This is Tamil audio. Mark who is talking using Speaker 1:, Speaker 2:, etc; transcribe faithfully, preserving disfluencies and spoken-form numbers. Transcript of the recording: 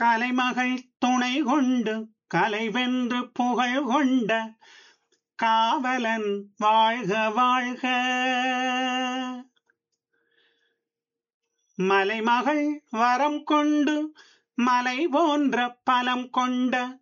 Speaker 1: கலைமகள் துணை கொண்டு கலை வென்று புகழ் கொண்ட காவலன் வாழ்க வாழ்க. மலைமகள் வரம் கொண்டு மலை போன்ற பலம் கொண்ட